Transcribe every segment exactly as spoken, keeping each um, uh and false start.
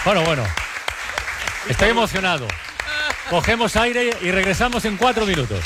Bueno, bueno. Estoy emocionado. Cogemos aire y regresamos en cuatro minutos.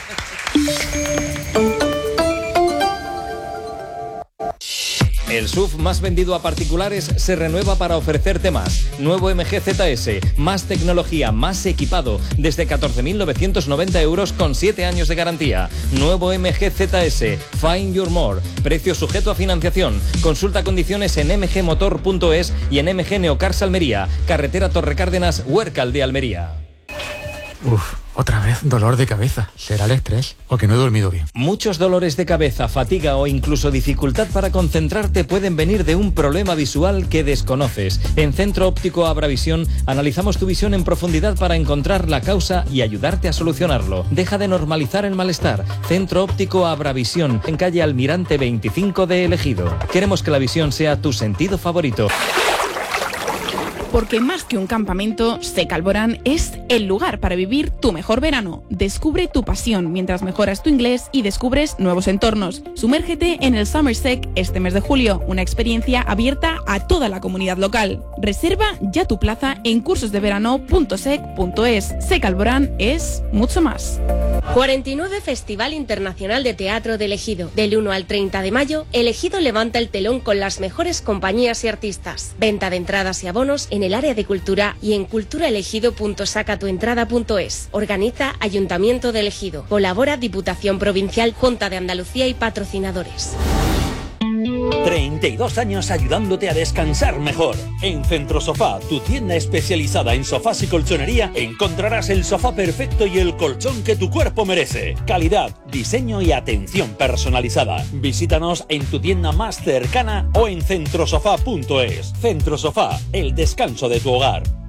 El S U V más vendido a particulares se renueva para ofrecerte más. Nuevo M G Z S, más tecnología, más equipado, desde catorce mil novecientos noventa euros con siete años de garantía. Nuevo M G Z S, Find Your More, precio sujeto a financiación. Consulta condiciones en m g motor punto es y en M G Neocars Almería, carretera Torrecárdenas, Huércal de Almería. Uf, otra vez dolor de cabeza. ¿Será el estrés o que no he dormido bien? Muchos dolores de cabeza, fatiga o incluso dificultad para concentrarte pueden venir de un problema visual que desconoces. En Centro Óptico Abravisión analizamos tu visión en profundidad para encontrar la causa y ayudarte a solucionarlo. Deja de normalizar el malestar. Centro Óptico Abravisión, en calle Almirante veinticinco de El Ejido. Queremos que la visión sea tu sentido favorito. Porque más que un campamento, Sec Alborán es el lugar para vivir tu mejor verano. Descubre tu pasión mientras mejoras tu inglés y descubres nuevos entornos. Sumérgete en el Summer Sec este mes de julio, una experiencia abierta a toda la comunidad local. Reserva ya tu plaza en cursosdeverano punto sec punto es. Sec Alborán es mucho más. cuarenta y nueve Festival Internacional de Teatro de El Ejido. Del uno al treinta de mayo, El Ejido levanta el telón con las mejores compañías y artistas. Venta de entradas y abonos en el área de cultura y en culturaelegido punto sacatuentrada punto es. Organiza Ayuntamiento de El Ejido. Colabora Diputación Provincial, Junta de Andalucía y patrocinadores. treinta y dos años ayudándote a descansar mejor. En Centrosofá, tu tienda especializada en sofás y colchonería, encontrarás el sofá perfecto y el colchón que tu cuerpo merece. Calidad, diseño y atención personalizada. Visítanos en tu tienda más cercana o en centrosofá punto es. Centrosofá, el descanso de tu hogar.